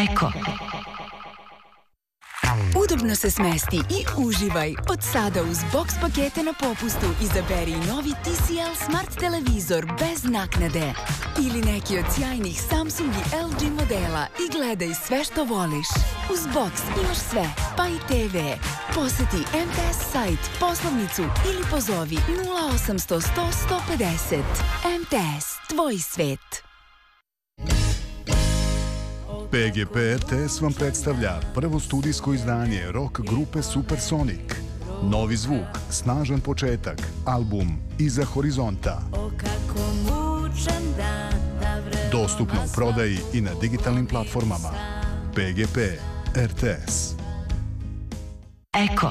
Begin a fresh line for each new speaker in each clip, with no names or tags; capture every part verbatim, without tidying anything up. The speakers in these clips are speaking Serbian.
Eko. Udobno se smesti i uživaj. Od sada uz box pakete na popustu izaberi novi T C L Smart televizor bez naknade. Ili neki od sjajnih Samsung i L G modela i gledaj sve što voliš. Uz box imaš sve, pa i T V. Poseti M T S sajt, poslovnicu ili pozovi nula osamsto sto sto pedeset. M T S, tvoj svet.
P G P R T S vam predstavlja prvo studijsko izdanje rock grupe Supersonic. Novi zvuk, snažan početak, album Iza horizonta. Dostupno u prodaji i na digitalnim platformama. P G P R T S.
Eko.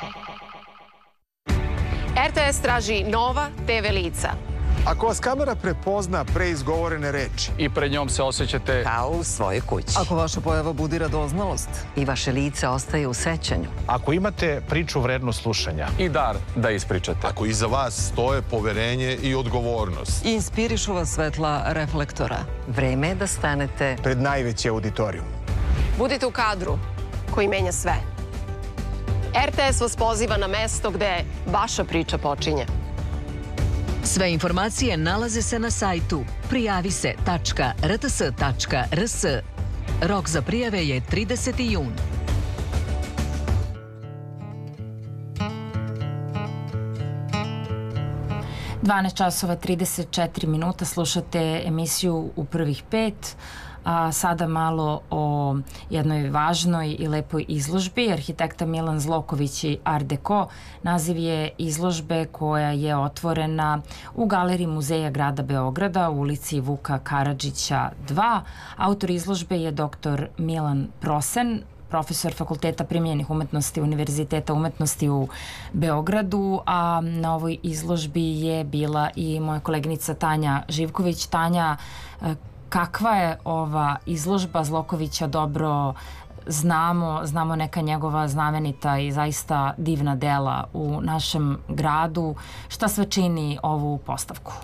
R T S traži nova T V lica.
Ako vas kamera prepozna preizgovorene reči
i pred njom se osjećate
kao u svojoj kući.
Ako vaša pojava budi radoznalost
i vaše lice ostaje u sećanju.
Ako imate priču vrednu slušanja
i dar da ispričate.
Ako iza vas stoje poverenje i odgovornost.
I inspirišu vas svetla reflektora.
Vreme je da stanete
pred najveći auditorijum.
Budite u kadru koji menja sve. R T S vas poziva na mesto gde vaša priča počinje.
Sve informacije nalaze se na sajtu prijavi se tačka r t s tačka r s. Rok za prijave je trideseti jun.
dvanaest časova trideset četiri minuta, slušate emisiju U prvih pet. A sada malo o jednoj važnoj i lepoj izložbi arhitekta Milan Zloković i Art Deco. Naziv je izložbe koja je otvorena u Galeriji muzeja grada Beograda u ulici Vuka Karadžića dva. Autor izložbe je doktor Milan Prosen, profesor Fakulteta primjenjenih umetnosti Univerziteta umetnosti u Beogradu, a na ovoj izložbi je bila i moja koleginica Tanja Živković. Tanja, kakva je ova izložba? Zlokovića dobro znamo, znamo neka njegova znamenita i zaista divna dela u našem gradu. Šta sve čini ovu postavku?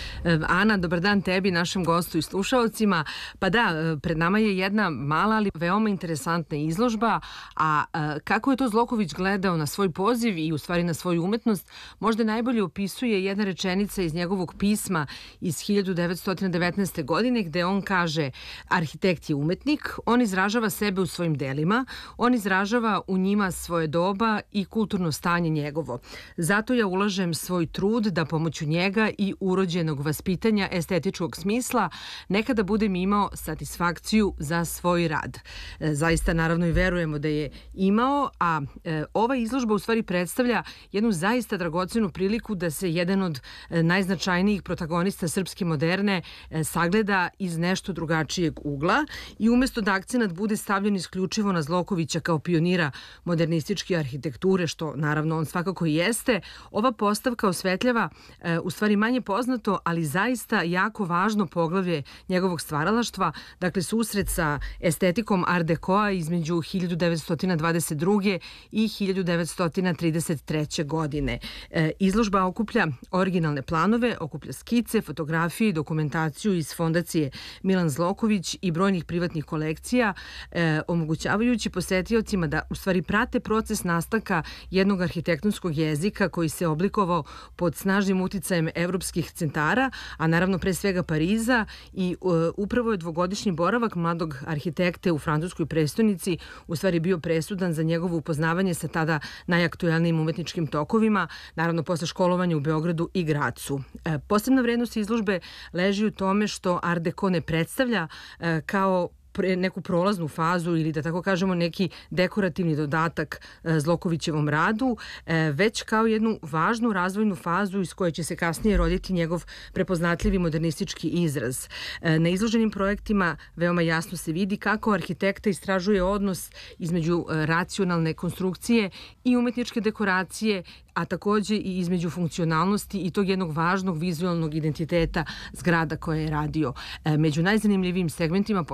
Ana, dobar dan tebi, našem gostu i slušaocima. Pa da, pred nama je jedna mala, ali veoma interesantna izložba, a kako je to Zloković gledao na svoj poziv i u stvari na svoju umetnost, možda najbolje opisuje jedna rečenica iz njegovog pisma iz hiljadu devetsto devetnaeste. godine, gde on kaže: arhitekt je umetnik, on izražava sebe u svojim delima, on izražava u njima svoje doba i kulturno stanje njegovo. Zato ja ulažem svoj trud da pomoću njega i urođenog vaspitanja estetičkog smisla nekada budem imao satisfakciju za svoj rad. Zaista naravno i verujemo da je imao, a e, ova izložba u stvari predstavlja jednu zaista dragocenu priliku da se jedan od e, najznačajnijih protagonista srpske moderne e, sagleda iz nešto drugačijeg ugla i umesto da akcenat bude stavljen isključivo na Zlokovića kao pionira modernističke arhitekture, što naravno on svakako i jeste, ova postavka osvetljava e, u stvari manje poznato, ali zaista jako važno poglavlje njegovog stvaralaštva, dakle susret sa estetikom Art Decoa između hiljadu devetsto dvadeset druge. i hiljadu devetsto trideset treće. godine. E, izložba okuplja originalne planove, okuplja skice, fotografije i dokumentaciju iz fondacije Milan Zloković i brojnih privatnih kolekcija, e, omogućavajući posetiocima da u stvari prate proces nastanka jednog arhitektonskog jezika koji se oblikovao pod snažnim uticajem evropskih centara, a naravno pre svega Pariza, i uh, upravo je dvogodišnji boravak mladog arhitekte u francuskoj prestonici u stvari bio presudan za njegovo upoznavanje sa tada najaktuelnijim umetničkim tokovima, naravno posle školovanja u Beogradu i Gracu. E, posebna vrednost izložbe leži u tome što Art Deco ne predstavlja e, kao neku prolaznu fazu ili da tako kažemo neki dekorativni dodatak Zlokovićevom radu, već kao jednu važnu razvojnu fazu iz koje će se kasnije roditi njegov prepoznatljivi modernistički izraz. Na izloženim projektima veoma jasno se vidi kako arhitekta istražuje odnos između racionalne konstrukcije i umetničke dekoracije, a takođe i između funkcionalnosti i tog jednog važnog vizualnog identiteta zgrada koje je radio. Među najzanimljivijim segmentima postavke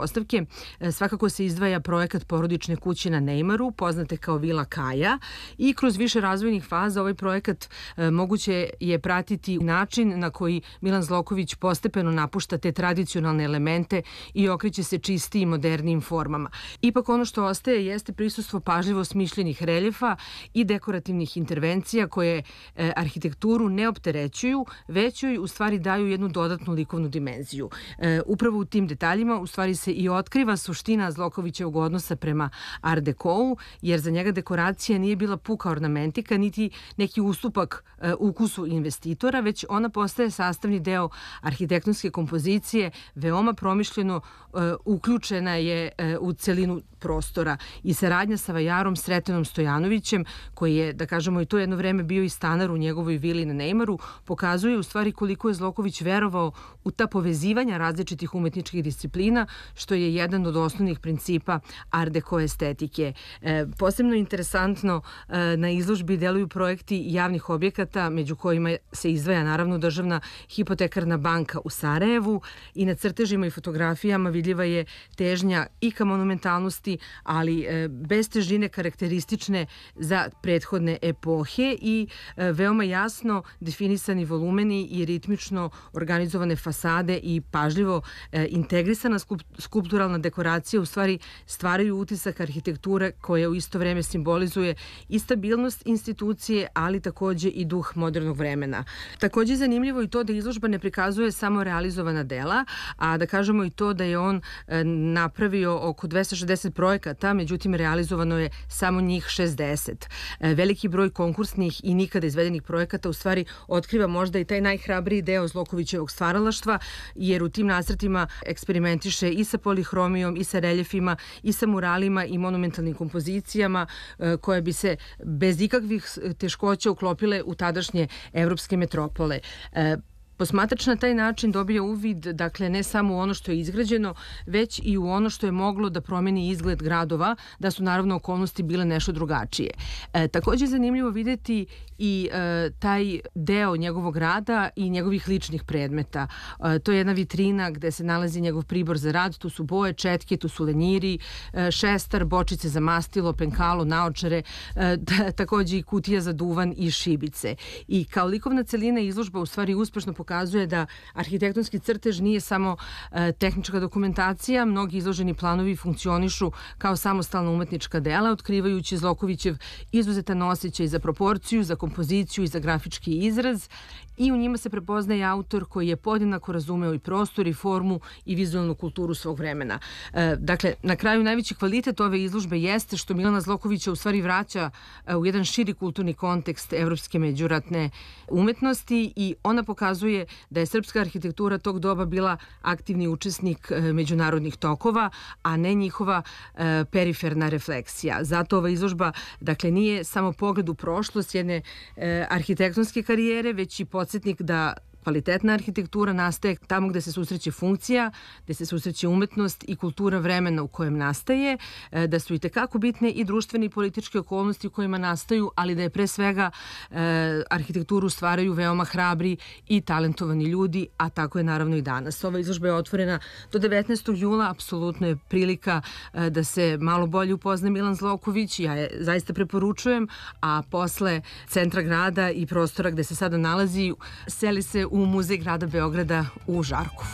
e, svakako se izdvaja projekat porodične kuće na Neymaru, poznate kao Vila Kaja, i kroz više razvojnih faza ovaj projekat e, moguće je pratiti način na koji Milan Zloković postepeno napušta te tradicionalne elemente i okreće se čistijim, modernijim formama. Ipak ono što ostaje jeste prisustvo pažljivo smišljenih reljefa i dekorativnih intervencija koje e, arhitekturu ne opterećuju, već joj u stvari daju jednu dodatnu likovnu dimenziju. E, upravo u tim detaljima u stvari se i otkriva suština Zlokovićevog odnosa prema Art Dekou, jer za njega dekoracija nije bila puka ornamentika, niti neki ustupak e, ukusu investitora, već ona postaje sastavni deo arhitektonske kompozicije, veoma promišljeno e, uključena je e, u celinu prostora i saradnja sa vajarom Sretenom Stojanovićem, koji je, da kažemo, i to jedno vreme bio i stanar u njegovoj vili na Neymaru, pokazuje u stvari koliko je Zloković verovao u ta povezivanja različitih umetničkih disciplina, što je jedan od osnovnih principa Art Deco estetike. E, posebno interesantno e, na izložbi deluju projekti javnih objekata, među kojima se izdvaja naravno državna hipotekarna banka u Sarajevu, i na crtežima i fotografijama vidljiva je težnja i ka monumentalnosti, ali e, bez težine karakteristične za prethodne epohe i e, veoma jasno definisani volumeni i ritmično organizovane fasade i pažljivo e, integrisana skup, skulpturalna dekoracija u stvari stvaraju utisak arhitekture koja u isto vreme simbolizuje i stabilnost institucije, ali takođe i duh modernog vremena. Takođe zanimljivo i to da izložba ne prikazuje samo realizovana dela, a da kažemo i to da je on e, napravio oko dvesta šezdeset projekata, međutim realizovano je samo njih šezdeset. E, veliki broj konkursnih i nikada izvedenih projekata u stvari otkriva možda i taj najhrabriji deo Zlokovićevog stvaralaštva, jer u tim nacrtima eksperimentiše i sa polihromijom, i sa reljefima, i sa muralima i monumentalnim kompozicijama e, koje bi se bez ikakvih teškoća uklopile u tadašnje evropske metropole. E, Posmatrač na taj način dobija uvid, dakle, ne samo u ono što je izgrađeno, već i u ono što je moglo da promeni izgled gradova, da su naravno okolnosti bile nešto drugačije. E, takođe je zanimljivo videti i e, taj deo njegovog rada i njegovih ličnih predmeta. E, to je jedna vitrina gde se nalazi njegov pribor za rad, tu su boje, četke, tu su lenjiri, e, šestar, bočice za mastilo, penkalo, naočare, e, takođe i kutija za duvan i šibice. I kao likovna celina izložba u stvari uspešno pokazuje pokazuje da arhitektonski crtež nije samo e, tehnička dokumentacija, mnogi izloženi planovi funkcionišu kao samostalna umetnička dela, otkrivajući Zlokovićev izuzetan osjećaj za proporciju, za kompoziciju i za grafički izraz, i u njima se prepoznaje autor koji je podjednako razumeo i prostor i formu i vizualnu kulturu svog vremena. E, dakle, na kraju najveći kvalitet ove izložbe jeste što Milana Zlokovića u stvari vraća e, u jedan širi kulturni kontekst evropske međuratne umetnosti, i ona pokazuje da je srpska arhitektura tog doba bila aktivni učesnik e, međunarodnih tokova, a ne njihova e, periferna refleksija. Zato ova izložba, dakle, nije samo pogled u prošlost jedne e, arhitektonske karijere, već i podsjetnik da kvalitetna arhitektura nastaje tamo gde se susreće funkcija, gde se susreće umetnost i kultura vremena u kojem nastaje, da su i tekako bitne i društvene i političke okolnosti u kojima nastaju, ali da je pre svega e, arhitekturu stvaraju veoma hrabri i talentovani ljudi, a tako je naravno i danas. Ova izložba je otvorena do devetnaestog jula, apsolutno je prilika e, da se malo bolje upozna Milan Zloković, ja je zaista preporučujem, a posle centra grada i prostora gde se sada nalazi, seli se u Muzej grada Beograda u Žarkovu.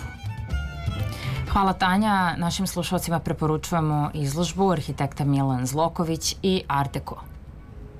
Hvala, Tanja. Našim slušalcima preporučujemo izložbu arhitekta Milan Zloković i Art Deco.